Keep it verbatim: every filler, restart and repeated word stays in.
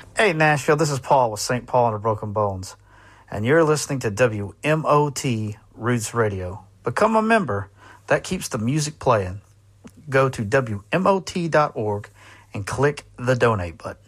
Hey, Nashville, this is Paul with Saint Paul and the Broken Bones, and you're listening to W M O T Roots Radio. Become a member. That keeps the music playing. Go to W M O T dot org and click the donate button.